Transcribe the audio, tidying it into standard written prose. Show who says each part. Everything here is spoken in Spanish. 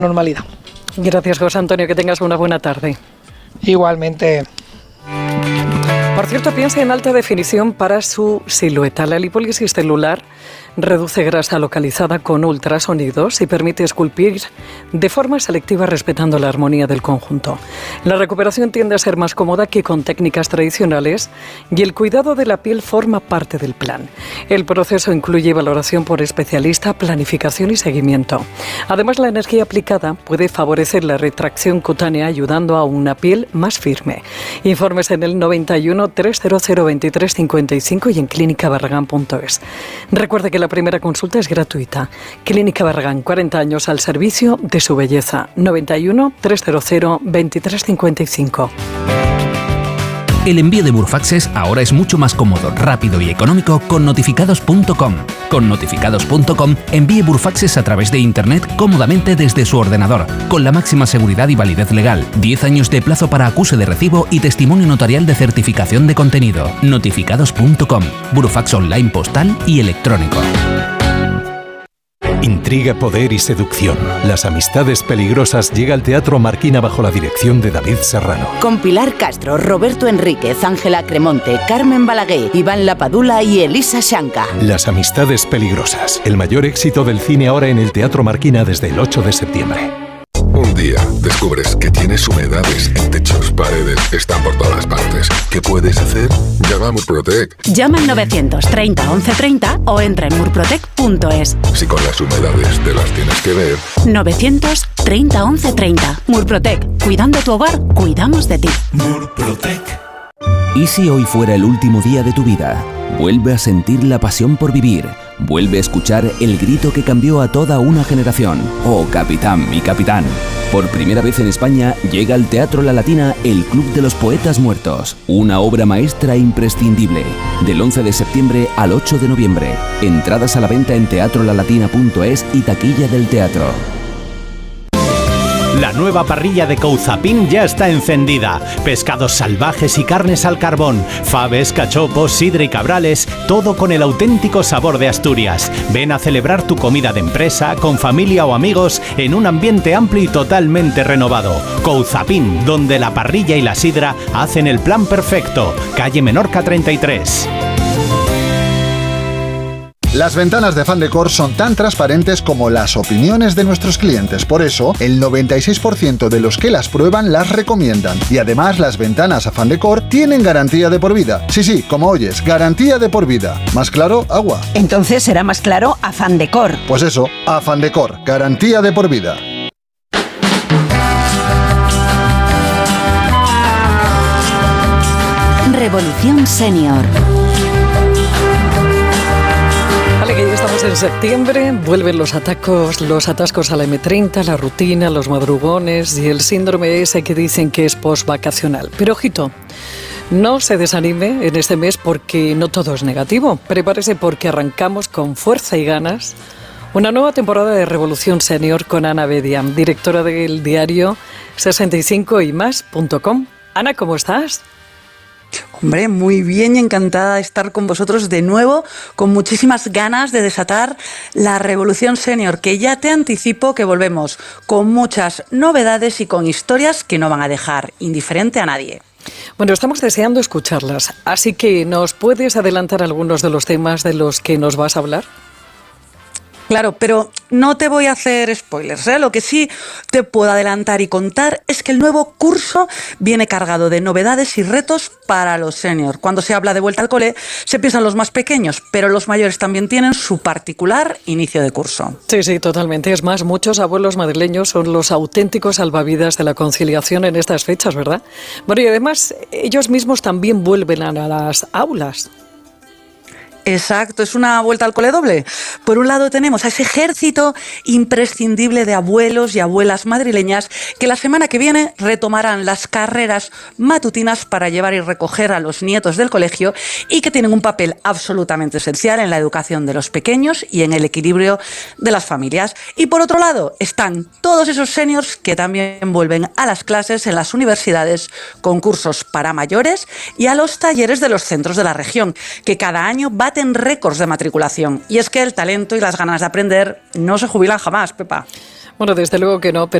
Speaker 1: normalidad.
Speaker 2: Gracias, José Antonio, que tengas una buena tarde.
Speaker 1: Igualmente.
Speaker 2: Por cierto, piensa en alta definición para su silueta. La lipólisis celular reduce grasa localizada con ultrasonidos y permite esculpir de forma selectiva respetando la armonía del conjunto. La recuperación tiende a ser más cómoda que con técnicas tradicionales y el cuidado de la piel forma parte del plan. El proceso incluye valoración por especialista, planificación y seguimiento. Además, la energía aplicada puede favorecer la retracción cutánea ayudando a una piel más firme. Informes en el 91 300 23 55 y en clínicabarragán.es. Recuerde que la primera consulta es gratuita. Clínica Barragán, 40 años al servicio de su belleza. 91 300 23 55.
Speaker 3: El envío de Burfaxes ahora es mucho más cómodo, rápido y económico con notificados.com. Con notificados.com envíe Burfaxes a través de Internet cómodamente desde su ordenador, con la máxima seguridad y validez legal, 10 años de plazo para acuse de recibo y testimonio notarial de certificación de contenido. Notificados.com, Burfax online postal y electrónico.
Speaker 4: Intriga, poder y seducción. Las amistades peligrosas llega al Teatro Marquina bajo la dirección de David Serrano.
Speaker 5: Con Pilar Castro, Roberto Enríquez, Ángela Cremonte, Carmen Balaguer, Iván Lapadula y Elisa Shanka.
Speaker 4: Las amistades peligrosas. El mayor éxito del cine ahora en el Teatro Marquina desde el 8 de septiembre.
Speaker 6: Un día descubres que tienes humedades en techos, paredes, están por todas partes. ¿Qué puedes hacer? Llama a Murprotec.
Speaker 5: Llama al 930 1130 o entra en murprotec.es.
Speaker 6: Si con las humedades te las tienes que ver.
Speaker 5: 930 1130. Murprotec. Cuidando tu hogar, cuidamos de ti.
Speaker 7: Murprotec.
Speaker 3: ¿Y si hoy fuera el último día de tu vida? Vuelve a sentir la pasión por vivir. Vuelve a escuchar el grito que cambió a toda una generación. ¡Oh, capitán, mi capitán! Por primera vez en España llega al Teatro La Latina el Club de los Poetas Muertos. Una obra maestra imprescindible. Del 11 de septiembre al 8 de noviembre. Entradas a la venta en teatrolalatina.es y taquilla del teatro.
Speaker 8: La nueva parrilla de Couzapin ya está encendida. Pescados salvajes y carnes al carbón, faves, cachopos, sidra y cabrales, todo con el auténtico sabor de Asturias. Ven a celebrar tu comida de empresa, con familia o amigos, en un ambiente amplio y totalmente renovado. Couzapin, donde la parrilla y la sidra hacen el plan perfecto. Calle Menorca 33.
Speaker 9: Las ventanas de Fandecor son tan transparentes como las opiniones de nuestros clientes. Por eso, el 96% de los que las prueban las recomiendan. Y además, las ventanas a Fandecor tienen garantía de por vida. Sí, como oyes, garantía de por vida. ¿Más claro? Agua.
Speaker 10: Entonces será más claro a Fandecor.
Speaker 9: Pues eso, a Fandecor, garantía de por vida.
Speaker 5: Revolución Senior.
Speaker 2: Estamos en septiembre, vuelven los atascos a la M30, la rutina, los madrugones y el síndrome ese que dicen que es postvacacional. Pero ojito, no se desanime en este mes porque no todo es negativo. Prepárese porque arrancamos con fuerza y ganas una nueva temporada de Revolución Senior con Ana Bedia, directora del diario 65ymas.com. Ana, ¿cómo estás?
Speaker 11: Hombre, muy bien y encantada de estar con vosotros de nuevo, con muchísimas ganas de desatar la Revolución Senior, que ya te anticipo que volvemos con muchas novedades y con historias que no van a dejar indiferente a nadie.
Speaker 2: Bueno, estamos deseando escucharlas, así que ¿nos puedes adelantar algunos de los temas de los que nos vas a hablar?
Speaker 11: Claro, pero no te voy a hacer spoilers, ¿eh? Lo que sí te puedo adelantar y contar es que el nuevo curso viene cargado de novedades y retos para los seniors. Cuando se habla de vuelta al cole, se piensan los más pequeños, pero los mayores también tienen su particular inicio de curso.
Speaker 2: Sí, totalmente. Es más, muchos abuelos madrileños son los auténticos salvavidas de la conciliación en estas fechas, ¿verdad? Bueno, y además, ellos mismos también vuelven a las aulas.
Speaker 11: Exacto, es una vuelta al cole doble. Por un lado tenemos a ese ejército imprescindible de abuelos y abuelas madrileñas que la semana que viene retomarán las carreras matutinas para llevar y recoger a los nietos del colegio y que tienen un papel absolutamente esencial en la educación de los pequeños y en el equilibrio de las familias. Y por otro lado están todos esos seniors que también vuelven a las clases en las universidades con cursos para mayores y a los talleres de los centros de la región, que cada año baten récords de matriculación. Y es que el talento y las ganas de aprender no se jubilan jamás, Pepa.
Speaker 2: Bueno, desde luego que no, pero